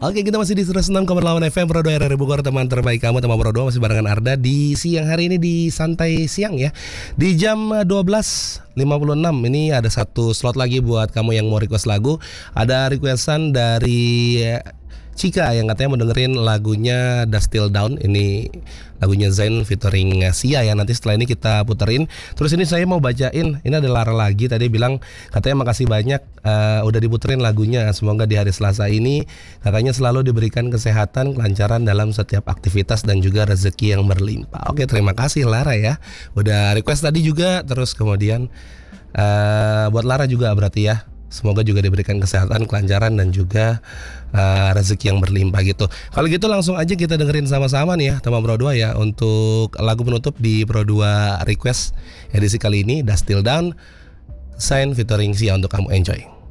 Oke, kita masih di 106,8 FM Pro 2 RRI Bogor, teman terbaik kamu, teman Pro 2 masih barengan Arda di siang hari ini di Santai Siang ya. Di jam 12.56 ini ada satu slot lagi buat kamu yang mau request lagu. Ada requestan dari Cika yang katanya mau dengerin lagunya Dust Till Dawn. Ini lagunya Zayn featuring Sia ya. Nanti setelah ini kita puterin. Terus ini saya mau bacain. Ini ada Lara lagi tadi bilang katanya makasih banyak udah diputerin lagunya. Semoga di hari Selasa ini katanya selalu diberikan kesehatan, kelancaran dalam setiap aktivitas dan juga rezeki yang berlimpah. Oke, terima kasih Lara ya. Udah request tadi juga. Terus kemudian buat Lara juga berarti ya. Semoga juga diberikan kesehatan, kelancaran dan juga rezeki yang berlimpah gitu. Kalau gitu langsung aja kita dengerin sama-sama nih ya teman Pro 2 ya. Untuk lagu penutup di Pro 2 Request edisi kali ini Dust Till Dawn, Zayn featuring Sia untuk kamu enjoy.